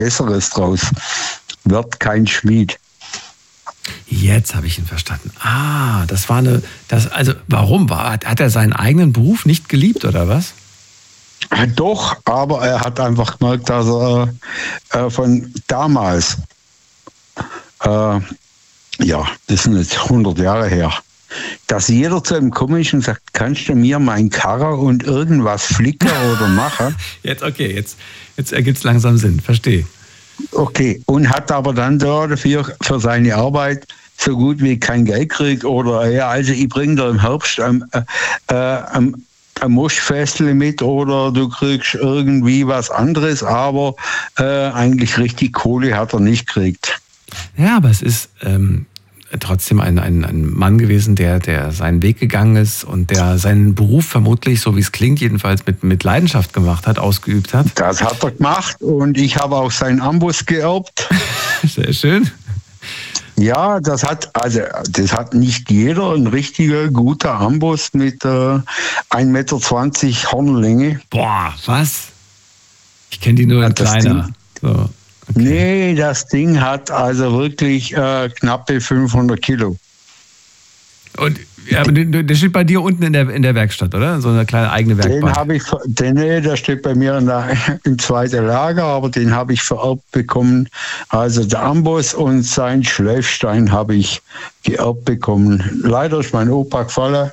Besseres draus. Wird kein Schmied. Jetzt habe ich ihn verstanden. Also warum? Hat er seinen eigenen Beruf nicht geliebt oder was? Doch, aber er hat einfach gemerkt, dass er von damals, das sind jetzt 100 Jahre her, dass jeder zu ihm kommt und sagt, kannst du mir mein Karre und irgendwas flicken oder machen? Jetzt ergibt es langsam Sinn, verstehe. Okay, und hat aber dann dafür für seine Arbeit so gut wie kein Geld gekriegt oder also ich bringe dir im Herbst ein Moschfestle mit oder du kriegst irgendwie was anderes, aber eigentlich richtig Kohle hat er nicht gekriegt. Ja, aber es ist trotzdem ein Mann gewesen, der seinen Weg gegangen ist und der seinen Beruf vermutlich, so wie es klingt, jedenfalls mit Leidenschaft gemacht hat, ausgeübt hat. Das hat er gemacht und ich habe auch seinen Amboss geerbt. Sehr schön. Ja, das hat nicht jeder, ein richtiger, guter Amboss mit 1,20 Meter Hornlänge. Boah, was? Ich kenne die nur in kleiner. So, okay. Nee, das Ding hat also wirklich knappe 500 Kilo. Und aber der steht bei dir unten in der Werkstatt, oder? So eine kleine eigene Werkbank. Der steht bei mir im zweiten Lager, aber den habe ich vererbt bekommen. Also der Amboss und sein Schleifstein habe ich geerbt bekommen. Leider ist mein Opa gefallen.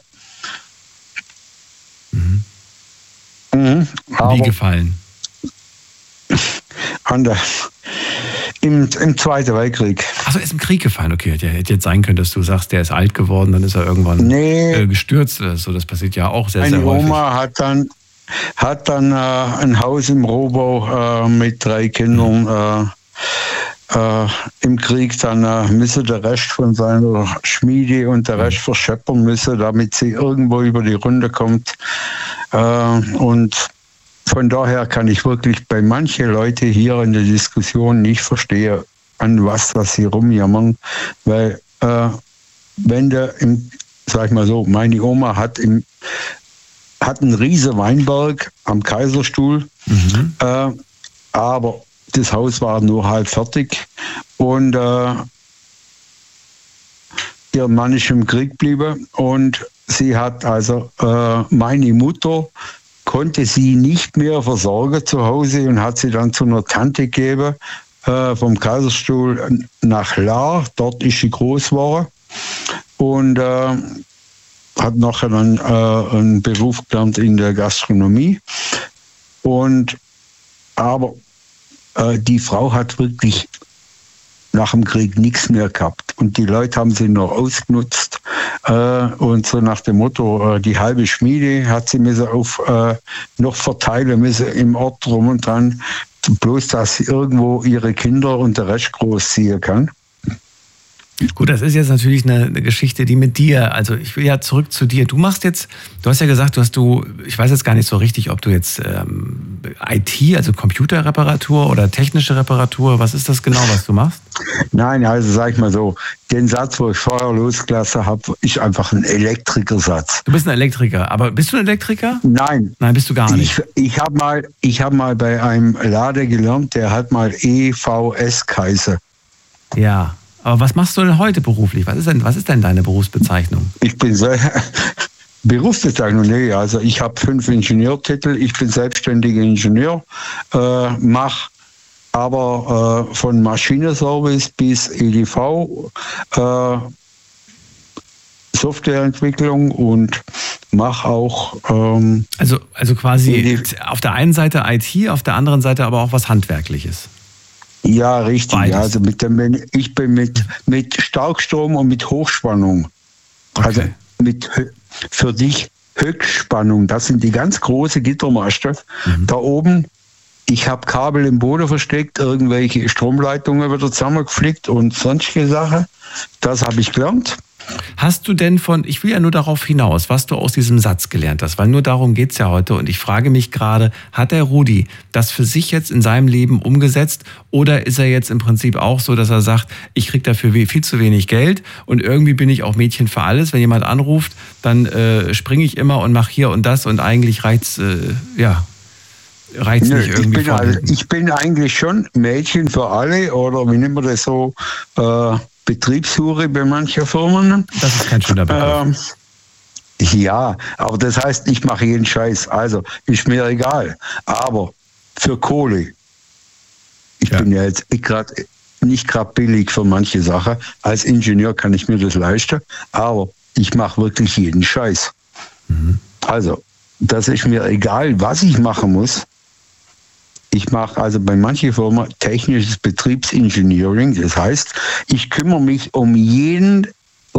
Wie gefallen? Im Zweiten Weltkrieg. Achso, er ist im Krieg gefallen. Okay, hätte jetzt sein können, dass du sagst, der ist alt geworden, dann ist er irgendwann gestürzt oder so. Das passiert ja auch sehr, sehr häufig. Meine Oma hat dann ein Haus im Rohbau mit 3 Kindern im Krieg. Dann müsse der Rest von seiner Schmiede und der Rest verscheppern müssen, damit sie irgendwo über die Runde kommt. Und von daher kann ich wirklich bei manchen Leuten hier in der Diskussion nicht verstehen, an was sie rumjammern, weil sag ich mal so, meine Oma hat einen riesen Weinberg am Kaiserstuhl, aber das Haus war nur halb fertig und ihr Mann ist im Krieg geblieben und sie hat also meine Mutter konnte sie nicht mehr versorgen zu Hause und hat sie dann zu einer Tante gegeben, vom Kaiserstuhl nach Lahr. Dort ist sie groß geworden und hat nachher dann einen Beruf gelernt in der Gastronomie. Aber die Frau hat wirklich nach dem Krieg nichts mehr gehabt. Und die Leute haben sie noch ausgenutzt. Und so nach dem Motto, die halbe Schmiede hat sie noch verteilen müssen im Ort drum und dran. Bloß, dass sie irgendwo ihre Kinder und der Rest großziehen kann. Gut, das ist jetzt natürlich eine Geschichte, die mit dir, also ich will ja zurück zu dir. Du hast ja gesagt, ich weiß jetzt gar nicht so richtig, ob du jetzt IT, also Computerreparatur oder technische Reparatur, was ist das genau, was du machst? Nein, also sag ich mal so, den Satz, wo ich vorher losgelassen habe, ist einfach ein Elektrikersatz. Du bist ein Elektriker, aber bist du ein Elektriker? Nein. Nein, bist du gar nicht. Ich hab mal bei einem Laden gelernt, der hat mal EVS geheißen. Ja. Aber was machst du denn heute beruflich? Was ist denn deine Berufsbezeichnung? Ich bin Berufsbezeichnung, nee, also ich habe 5 Ingenieurtitel, ich bin selbstständiger Ingenieur, mache aber von Maschinenservice bis EDV Softwareentwicklung und mache auch also quasi auf der einen Seite IT, auf der anderen Seite aber auch was Handwerkliches. Ja, richtig. Beides. Also ich bin mit Starkstrom und mit Hochspannung. Okay. Also für dich Höchstspannung. Das sind die ganz großen Gittermasten. Da oben, ich habe Kabel im Boden versteckt, irgendwelche Stromleitungen wieder zusammengeflickt und sonstige Sachen. Das habe ich gelernt. Hast du denn ich will ja nur darauf hinaus, was du aus diesem Satz gelernt hast, weil nur darum geht es ja heute und ich frage mich gerade, hat der Rudi das für sich jetzt in seinem Leben umgesetzt oder ist er jetzt im Prinzip auch so, dass er sagt, ich kriege dafür viel zu wenig Geld und irgendwie bin ich auch Mädchen für alles, wenn jemand anruft, dann springe ich immer und mache hier und das und eigentlich reicht's, reicht es nicht irgendwie ich bin eigentlich schon Mädchen für alle oder wie nennt man das so, Betriebshure bei manchen Firmen. Das ist kein schöner Begriff. Ja, aber das heißt, ich mache jeden Scheiß. Also ist mir egal. Aber für Kohle, ich bin ja jetzt nicht gerade billig für manche Sachen. Als Ingenieur kann ich mir das leisten, aber ich mache wirklich jeden Scheiß. Mhm. Also, das ist mir egal, was ich machen muss. Ich mache also bei manchen Firmen technisches Betriebsengineering. Das heißt, ich kümmere mich um jede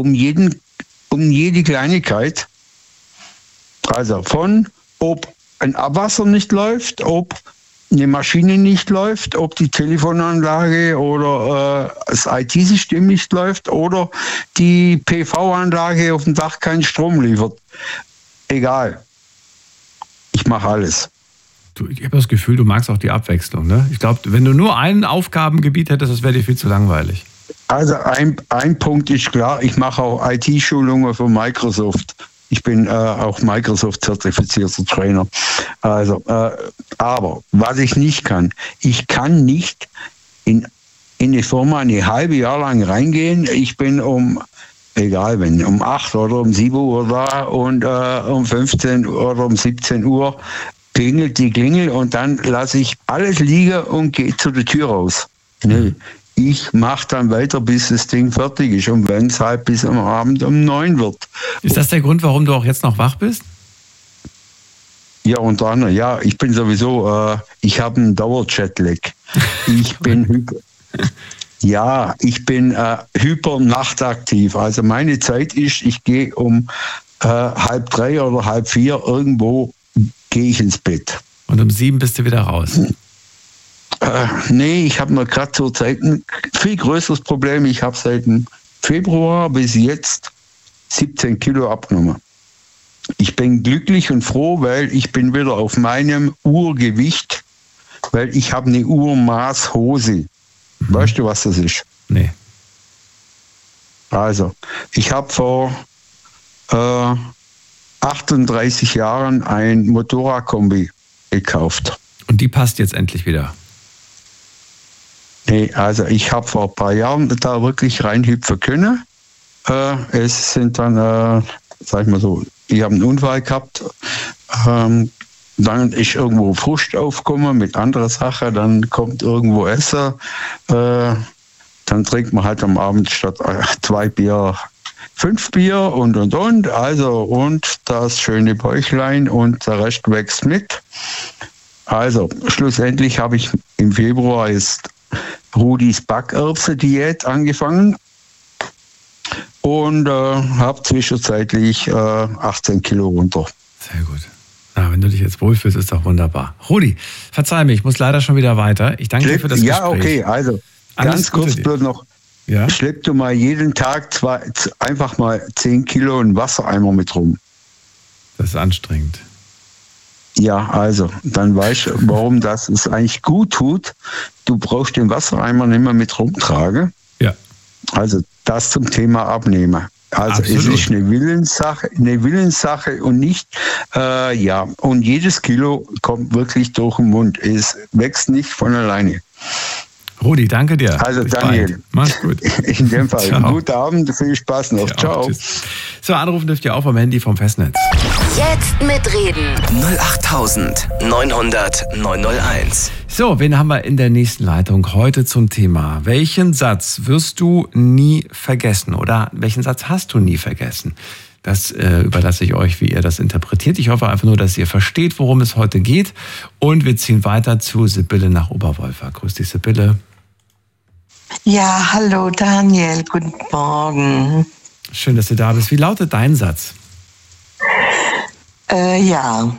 Kleinigkeit. Also ob ein Abwasser nicht läuft, ob eine Maschine nicht läuft, ob die Telefonanlage oder das IT-System nicht läuft oder die PV-Anlage auf dem Dach keinen Strom liefert. Egal. Ich mache alles. Ich habe das Gefühl, du magst auch die Abwechslung, ne? Ich glaube, wenn du nur ein Aufgabengebiet hättest, das wäre dir viel zu langweilig. Also ein Punkt ist klar, ich mache auch IT-Schulungen für Microsoft. Ich bin auch Microsoft-zertifizierter Trainer. Also, aber was ich nicht kann, ich kann nicht in eine Firma ein halbes Jahr lang reingehen. Ich bin um 8 oder um 7 Uhr da und um 15 oder um 17 Uhr klingelt die Klingel und dann lasse ich alles liegen und gehe zu der Tür raus. Nee. Ich mache dann weiter, bis das Ding fertig ist und wenn es halt bis am Abend um 9 wird. Ist das der Grund, warum du auch jetzt noch wach bist? Ja, unter anderem. Ja, ich bin sowieso, ich habe einen Dauer-Jetlag. Ich bin hypernachtaktiv. Also meine Zeit ist, ich gehe um 2:30 oder 3:30 irgendwo, gehe ich ins Bett. Und um 7 bist du wieder raus? Nee, ich habe mir gerade zur Zeit ein viel größeres Problem. Ich habe seit dem Februar bis jetzt 17 Kilo abgenommen. Ich bin glücklich und froh, weil ich bin wieder auf meinem Urgewicht, weil ich habe eine Urmaßhose. Weißt du, was das ist? Nee. Also, ich habe vor 38 Jahren ein Motorradkombi gekauft. Und die passt jetzt endlich wieder? Nee, also ich habe vor ein paar Jahren da wirklich reinhüpfen können. Es sind dann, sag ich mal so, ich habe einen Unfall gehabt. Dann ist irgendwo Frust aufgekommen mit anderer Sache. Dann kommt irgendwo Essen. Dann trinkt man halt am Abend statt 2 Bier 5 Bier und. Also, und das schöne Bäuchlein und der Rest wächst mit. Also, schlussendlich habe ich im Februar jetzt Rudis Backerbsen-Diät angefangen und habe zwischenzeitlich 18 Kilo runter. Sehr gut. Na, wenn du dich jetzt wohlfühlst, ist doch wunderbar. Rudi, verzeih mir, ich muss leider schon wieder weiter. Ich danke dir für das Gespräch. Ja, okay, also ganz kurz bloß noch. Ja? Schlepp du mal jeden Tag einfach mal 10 Kilo in Wassereimer mit rum. Das ist anstrengend. Ja, also, dann weißt du, warum das es eigentlich gut tut. Du brauchst den Wassereimer nicht mehr mit rumtragen. Ja. Also, das zum Thema Abnehmen. Also, Absolut. Es ist eine Willenssache und nicht, und jedes Kilo kommt wirklich durch den Mund. Es wächst nicht von alleine. Rudi, danke dir. Also bis Daniel, bald. Mach's gut. In dem Fall, Ciao. Guten Abend, viel Spaß noch. Ciao. Tschüss. So, anrufen dürft ihr auch vom Handy vom Festnetz. Jetzt mitreden. 08900 So, wen haben wir in der nächsten Leitung heute zum Thema? Welchen Satz wirst du nie vergessen oder welchen Satz hast du nie vergessen? Das überlasse ich euch, wie ihr das interpretiert. Ich hoffe einfach nur, dass ihr versteht, worum es heute geht. Und wir ziehen weiter zu Sibylle nach Oberwolfer. Grüß dich, Sibylle. Ja, hallo Daniel, guten Morgen. Schön, dass du da bist. Wie lautet dein Satz? Ja.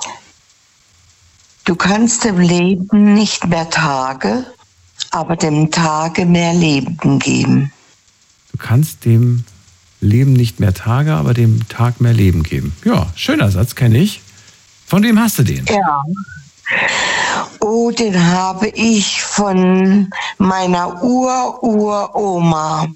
Du kannst dem Leben nicht mehr Tage, aber dem Tage mehr Leben geben. Du kannst dem Leben nicht mehr Tage, aber dem Tag mehr Leben geben. Ja, schöner Satz, kenne ich. Von wem hast du den? Ja. Oh, den habe ich von meiner Uroma.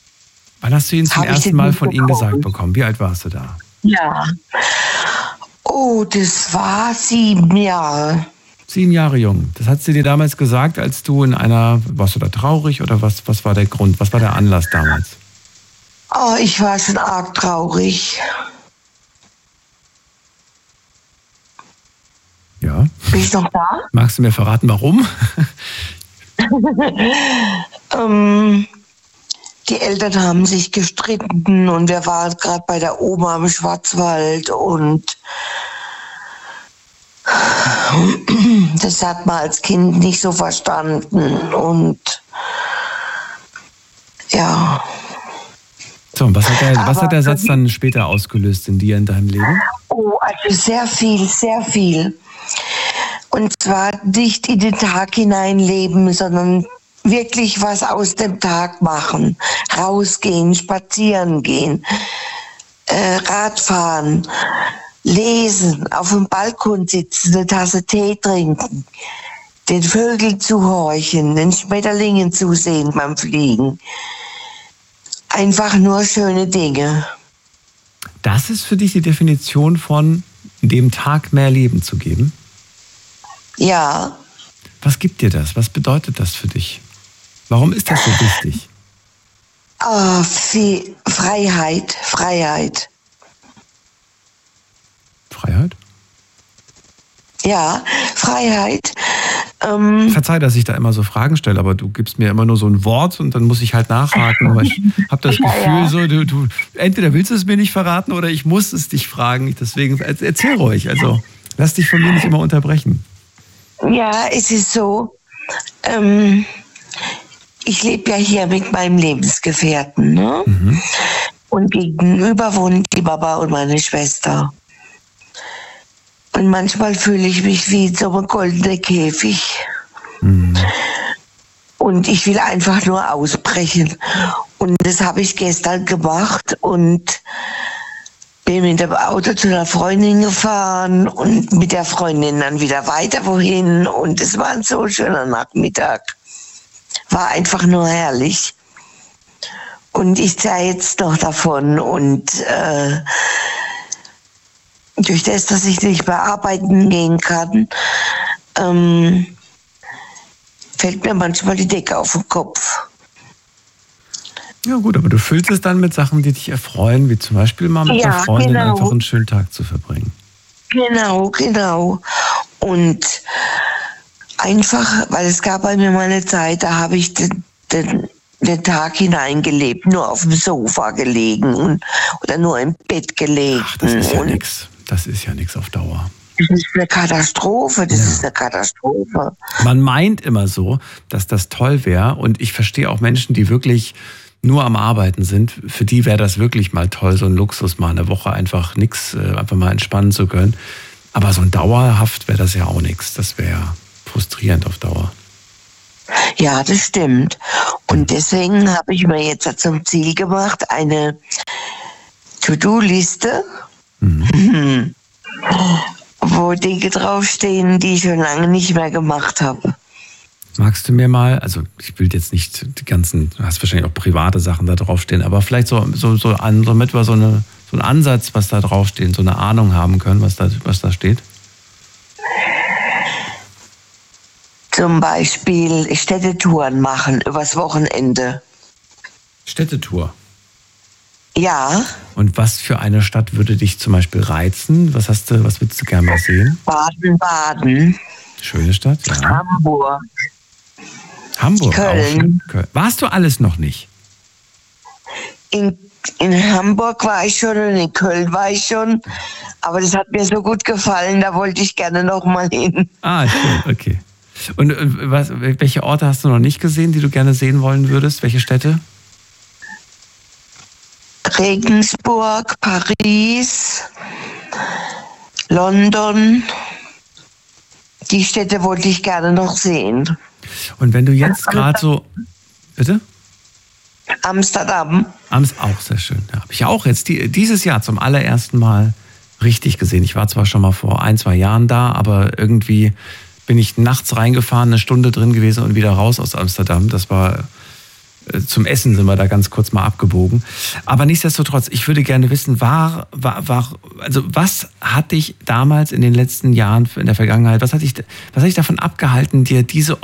Wann hast du ihn zum ersten Mal von ihm gesagt bekommen? Wie alt warst du da? Ja. Oh, das war 7 Jahre. 7 Jahre jung. Das hat sie dir damals gesagt, als du warst du da traurig oder was war der Grund, was war der Anlass damals? Oh, ich war schon arg traurig. Ja. Bist du noch da? Magst du mir verraten, warum? Die Eltern haben sich gestritten und wir waren gerade bei der Oma im Schwarzwald und das hat man als Kind nicht so verstanden und ja. So, und was hat der Satz dann später ausgelöst in dir, in deinem Leben? Oh, also sehr viel, sehr viel. Und zwar nicht in den Tag hineinleben, sondern wirklich was aus dem Tag machen. Rausgehen, spazieren gehen, Radfahren, lesen, auf dem Balkon sitzen, eine Tasse Tee trinken, den Vögeln zuhorchen, den Schmetterlingen zusehen beim Fliegen. Einfach nur schöne Dinge. Das ist für dich die Definition von dem Tag mehr Leben zu geben? Ja. Was gibt dir das? Was bedeutet das für dich? Warum ist das so wichtig? Viel Freiheit. Freiheit? Ja, Freiheit. Verzeih, dass ich da immer so Fragen stelle, aber du gibst mir immer nur so ein Wort und dann muss ich halt nachhaken. Aber ich habe das Gefühl, so du entweder willst du es mir nicht verraten oder ich muss es dich fragen. Deswegen erzähl ruhig. Also lass dich von mir nicht immer unterbrechen. Ja, es ist so. Ich lebe ja hier mit meinem Lebensgefährten, ne? Mhm. Und gegenüber wohnen die Mama und meine Schwester. Und manchmal fühle ich mich wie in so einem goldenen Käfig. Mhm. Und ich will einfach nur ausbrechen. Und das habe ich gestern gemacht und bin mit dem Auto zu einer Freundin gefahren und mit der Freundin dann wieder weiter wohin. Und es war ein so schöner Nachmittag. War einfach nur herrlich. Und ich zerre jetzt noch davon und durch das, dass ich nicht mehr arbeiten gehen kann, fällt mir manchmal die Decke auf den Kopf. Ja gut, aber du füllst es dann mit Sachen, die dich erfreuen, wie zum Beispiel mal mit einer Freundin einfach einen schönen Tag zu verbringen. Genau. Und einfach, weil es gab bei mir mal eine Zeit, da habe ich den Tag hineingelebt, nur auf dem Sofa gelegen oder nur im Bett gelegen. Ach, das ist ja nichts. Das ist ja nichts auf Dauer. Das ist eine Katastrophe, ist eine Katastrophe. Man meint immer so, dass das toll wäre und ich verstehe auch Menschen, die wirklich nur am Arbeiten sind, für die wäre das wirklich mal toll, so ein Luxus, mal eine Woche einfach mal entspannen zu können. Aber so ein dauerhaft wäre das ja auch nichts. Das wäre ja frustrierend auf Dauer. Ja, das stimmt. Und deswegen habe ich mir jetzt zum Ziel gemacht, eine To-Do-Liste, wo Dinge draufstehen, die ich schon lange nicht mehr gemacht habe. Magst du mir mal, also ich will jetzt nicht die ganzen, du hast wahrscheinlich auch private Sachen da draufstehen, aber vielleicht so ein Ansatz, was da draufsteht, so eine Ahnung haben können, was da steht? Zum Beispiel Städtetouren machen übers Wochenende. Städtetour? Ja. Und was für eine Stadt würde dich zum Beispiel reizen? Was würdest du gerne mal sehen? Baden-Baden. Schöne Stadt, ja. Hamburg. Hamburg, Köln. Auch Köln. Warst du alles noch nicht? In Hamburg war ich schon und in Köln war ich schon. Aber das hat mir so gut gefallen, da wollte ich gerne noch mal hin. Ah, schön, okay. Und welche Orte hast du noch nicht gesehen, die du gerne sehen wollen würdest? Welche Städte? Regensburg, Paris, London. Die Städte wollte ich gerne noch sehen. Und wenn du jetzt gerade so... Bitte? Amsterdam. Auch sehr schön. Da habe ich auch jetzt dieses Jahr zum allerersten Mal richtig gesehen. Ich war zwar schon mal vor 1-2 Jahren da, aber irgendwie bin ich nachts reingefahren, eine Stunde drin gewesen und wieder raus aus Amsterdam. Das war Zum Essen sind wir da ganz kurz mal abgebogen. Aber nichtsdestotrotz, ich würde gerne wissen, was hat dich damals in den letzten Jahren, in der Vergangenheit, was hat dich davon abgehalten, dir diese